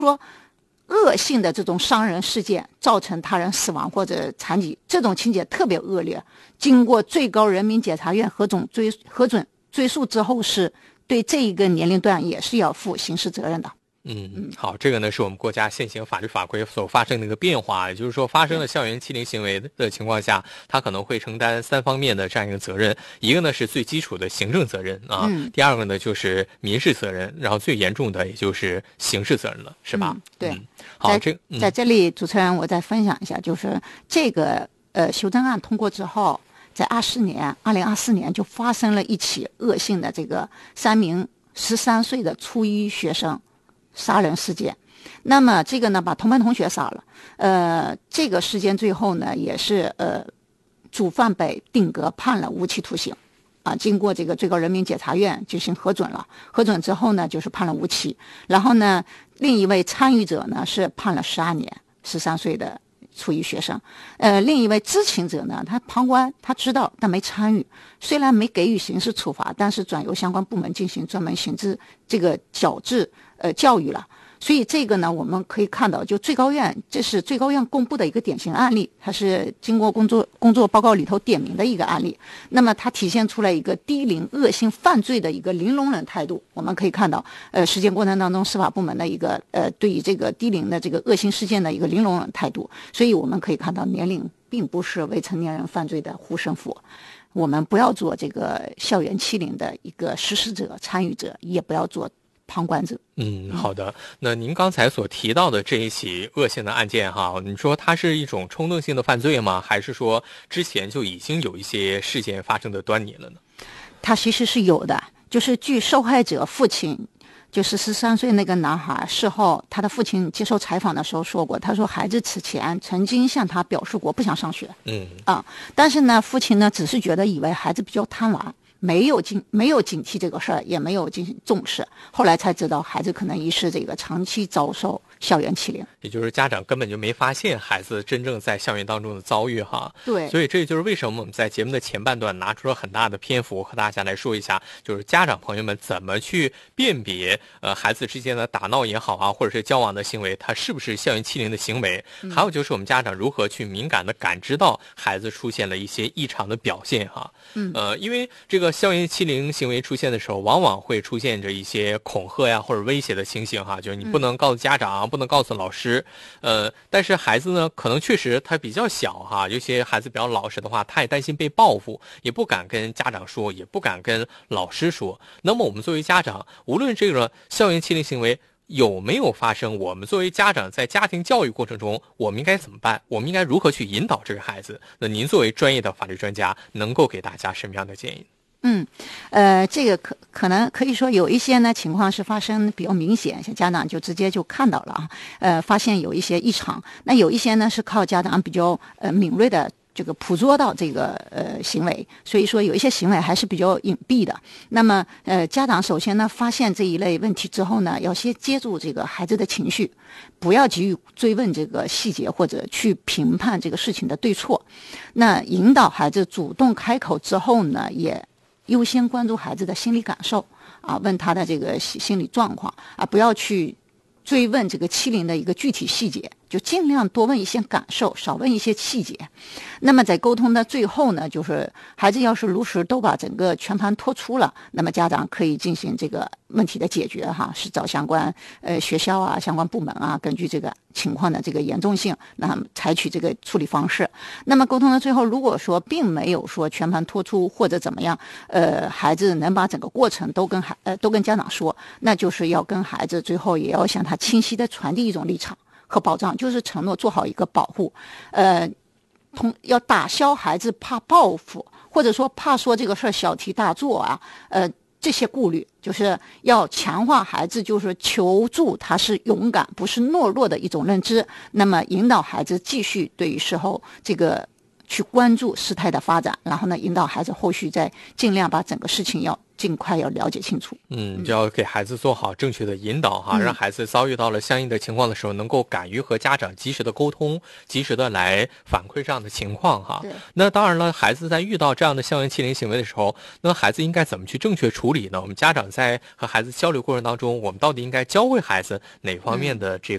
说恶性的这种伤人事件造成他人死亡或者残疾，这种情节特别恶劣，经过最高人民检察院核准追诉之后，是对这一个年龄段也是要负刑事责任的。 好，这个呢是我们国家现行法律法规所发生的一个变化，也就是说发生了校园欺凌行为的情况下，他可能会承担3方面的这样一个责任，一个呢是最基础的行政责任啊，第二个呢就是民事责任，然后最严重的也就是刑事责任了，是吧？ 对。 好， 在这里主持人我再分享一下，就是这个修正案通过之后，在2024年就发生了一起恶性的这个3名13岁的初一学生杀人事件。那么这个呢把同班同学杀了，这个事件最后呢也是主犯被定格判了无期徒刑啊，经过这个最高人民检察院进行核准了，核准之后呢就是判了无期。然后呢另一位参与者呢是判了12年，13岁的初一学生。另一位知情者呢，他旁观，他知道但没参与，虽然没给予刑事处罚，但是转由相关部门进行专门刑事这个矫治教育了。所以这个呢我们可以看到，就最高院，这是最高院公布的一个典型案例，它是经过工作报告里头点名的一个案例。那么它体现出来一个低龄恶性犯罪的一个零容忍态度。我们可以看到实践过程当中司法部门的一个对于这个低龄的这个恶性事件的一个零容忍态度。所以我们可以看到年龄并不是未成年人犯罪的护身符，我们不要做这个校园欺凌的一个实施者参与者，也不要做旁观者。 好的。那您刚才所提到的这一起恶性的案件哈，你说它是一种冲动性的犯罪吗？还是说之前就已经有一些事件发生的端倪了呢？ 它其实是有的，就是据受害者父亲，就是13岁那个男孩，事后他的父亲接受采访的时候说过，他说孩子此前曾经向他表示过不想上学，但是呢父亲呢只是以为孩子比较贪玩，没有警惕这个事儿，也没有进行重视，后来才知道孩子可能疑似这个长期遭受校园欺凌， 也就是家长根本就没发现孩子真正在校园当中的遭遇哈。 对， 所以这就是为什么我们在节目的前半段拿出了很大的篇幅和大家来说一下，就是家长朋友们怎么去辨别孩子之间的打闹也好啊，或者是交往的行为，它是不是校园欺凌的行为，还有就是我们家长如何去敏感的感知到孩子出现了一些异常的表现哈。因为这个校园欺凌行为出现的时候，往往会出现着一些恐吓呀或者威胁的情形哈，就是你不能告诉家长，不能告诉老师。但是孩子呢，可能确实他比较小哈，有些孩子比较老实的话，他也担心被报复，也不敢跟家长说，也不敢跟老师说。那么我们作为家长，无论这个校园欺凌行为有没有发生，我们作为家长在家庭教育过程中，我们应该怎么办？我们应该如何去引导这个孩子？那您作为专业的法律专家，能够给大家什么样的建议？ 这个可能可以说有一些呢情况是发生比较明显，像家长就直接就看到了发现有一些异常。那有一些呢是靠家长比较敏锐的这个捕捉到这个行为，所以说有一些行为还是比较隐蔽的。那么家长首先呢发现这一类问题之后呢，要先接住这个孩子的情绪，不要急于追问这个细节或者去评判这个事情的对错。那引导孩子主动开口之后呢，也优先关注孩子的心理感受问他的这个心理状况不要去追问这个欺凌的一个具体细节，就尽量多问一些感受，少问一些细节。那么在沟通的最后呢，就是孩子要是如实都把整个全盘托出了，那么家长可以进行这个问题的解决是找相关学校相关部门根据这个情况的这个严重性，那采取这个处理方式。那么沟通的最后，如果说并没有说全盘托出或者怎么样，孩子能把整个过程都跟家长说，那就是要跟孩子最后也要向他清晰的传递一种立场和保障，就是承诺做好一个保护，要打消孩子怕报复，或者说怕说这个事儿小题大做这些顾虑，就是要强化孩子就是求助他是勇敢不是懦弱的一种认知，那么引导孩子继续对于事后这个去关注事态的发展，然后呢引导孩子后续再尽量把整个事情要尽快要了解清楚。 就要给孩子做好正确的引导哈，让孩子遭遇到了相应的情况的时候，能够敢于和家长及时的沟通，及时的来反馈这样的情况哈。那当然了，孩子在遇到这样的校园欺凌行为的时候，那孩子应该怎么去正确处理呢？我们家长在和孩子交流过程当中，我们到底应该教会孩子哪方面的这